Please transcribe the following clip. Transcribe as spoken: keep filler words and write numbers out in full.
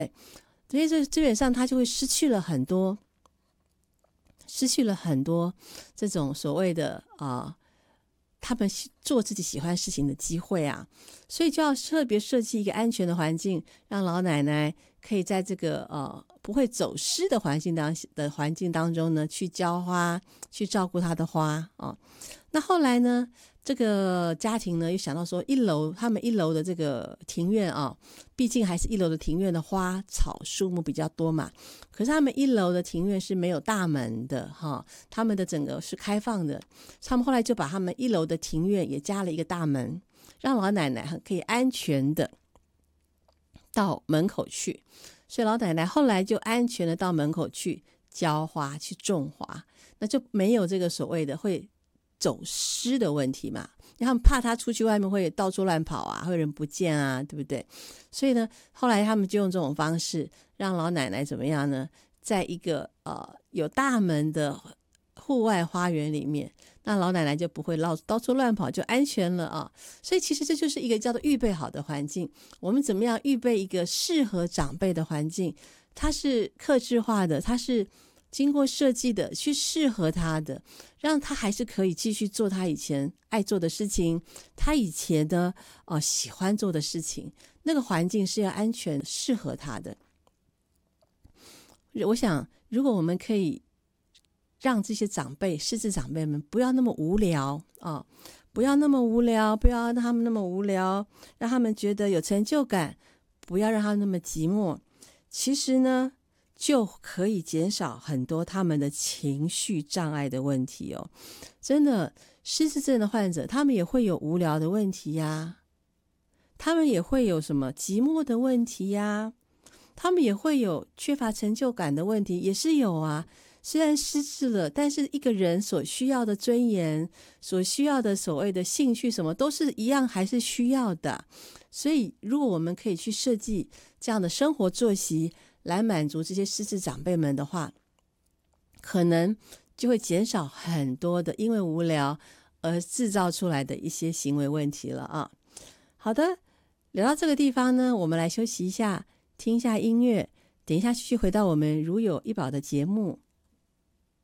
所以这基本上他就会失去了很多，失去了很多这种所谓的啊、呃，他们做自己喜欢事情的机会啊，所以就要特别设计一个安全的环境，让老奶奶可以在这个呃不会走失的环境当的环境当中呢，去浇花，去照顾她的花啊、哦。那后来呢，这个家庭呢又想到说，一楼他们一楼的这个庭院啊，毕竟还是一楼的庭院的花草树木比较多嘛。可是他们一楼的庭院是没有大门的哈，他们的整个是开放的。他们后来就把他们一楼的庭院也加了一个大门，让老奶奶可以安全的到门口去。所以老奶奶后来就安全的到门口去浇花，去种花，那就没有这个所谓的会走失的问题嘛，因为他们怕他出去外面会到处乱跑啊，会人不见啊，对不对？所以呢，后来他们就用这种方式让老奶奶怎么样呢，在一个呃有大门的户外花园里面，那老奶奶就不会到到处乱跑，就安全了啊。所以其实这就是一个叫做预备好的环境。我们怎么样预备一个适合长辈的环境？它是客制化的，它是经过设计的，去适合他的，让他还是可以继续做他以前爱做的事情，他以前的呃喜欢做的事情。那个环境是要安全适合他的。我想，如果我们可以让这些长辈、失智长辈们不要那么无聊啊，不要那么无聊，不要让他们那么无聊，让他们觉得有成就感，不要让他们那么寂寞。其实呢，就可以减少很多他们的情绪障碍的问题哦。真的，失智症的患者，他们也会有无聊的问题呀，他们也会有什么寂寞的问题呀，他们也会有缺乏成就感的问题，也是有啊。虽然失智了，但是一个人所需要的尊严，所需要的所谓的兴趣什么都是一样，还是需要的。所以如果我们可以去设计这样的生活作息来满足这些失智长辈们的话，可能就会减少很多的因为无聊而制造出来的一些行为问题了啊。好的，聊到这个地方呢，我们来休息一下，听一下音乐，等一下继续回到我们如有一宝的节目。